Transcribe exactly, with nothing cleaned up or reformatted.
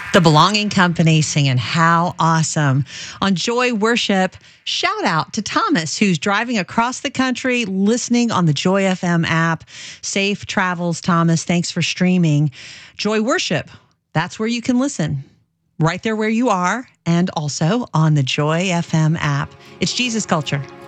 The Belonging Company singing How Awesome. On Joy Worship, shout out to Thomas, who's driving across the country, listening on the Joy F M app. Safe travels, Thomas. Thanks for streaming. Joy Worship, that's where you can listen. Right there where you are, and also on the Joy F M app. It's Jesus Culture.